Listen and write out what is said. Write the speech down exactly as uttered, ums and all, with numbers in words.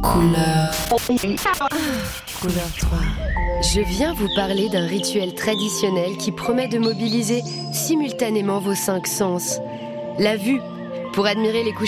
Couleur. Couleur trois. Je viens vous parler d'un rituel traditionnel qui promet de mobiliser simultanément vos cinq sens. La vue, pour admirer les couchers